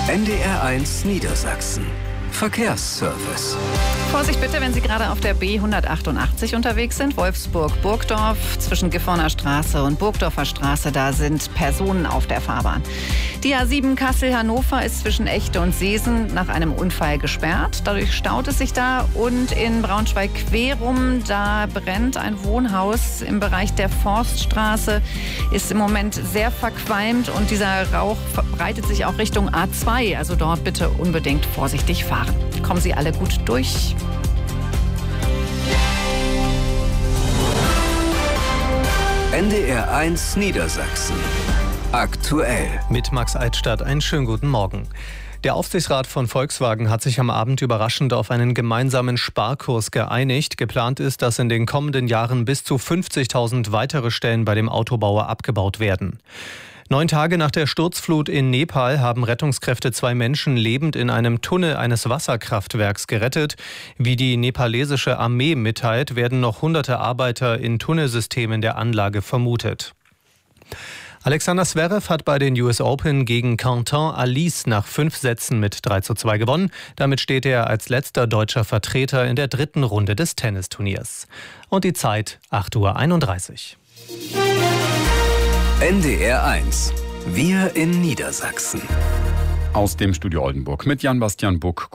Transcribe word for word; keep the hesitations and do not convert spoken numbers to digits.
N D R eins Niedersachsen. Verkehrsservice. Vorsicht bitte, wenn Sie gerade auf der B hundertachtundachtzig unterwegs sind. Wolfsburg-Burgdorf zwischen Gifhorner Straße und Burgdorfer Straße. Da sind Personen auf der Fahrbahn. Die A sieben Kassel-Hannover ist zwischen Echte und Seesen nach einem Unfall gesperrt. Dadurch staut es sich da. Und in Braunschweig-Querum, da brennt ein Wohnhaus im Bereich der Forststraße. Ist im Moment sehr verqualmt und dieser Rauch verbreitet sich auch Richtung A zwei. Also dort bitte unbedingt vorsichtig fahren. Kommen Sie alle gut durch. N D R eins Niedersachsen. Aktuell. Mit Max Eitstadt einen schönen guten Morgen. Der Aufsichtsrat von Volkswagen hat sich am Abend überraschend auf einen gemeinsamen Sparkurs geeinigt. Geplant ist, dass in den kommenden Jahren bis zu fünfzigtausend weitere Stellen bei dem Autobauer abgebaut werden. Neun Tage nach der Sturzflut in Nepal haben Rettungskräfte zwei Menschen lebend in einem Tunnel eines Wasserkraftwerks gerettet. Wie die nepalesische Armee mitteilt, werden noch hunderte Arbeiter in Tunnelsystemen der Anlage vermutet. Alexander Zverev hat bei den U S Open gegen Quentin Alice nach fünf Sätzen mit drei zu zwei gewonnen. Damit steht er als letzter deutscher Vertreter in der dritten Runde des Tennisturniers. Und die Zeit acht Uhr einunddreißig. N D R eins. Wir in Niedersachsen. Aus dem Studio Oldenburg mit Jan-Bastian Buck.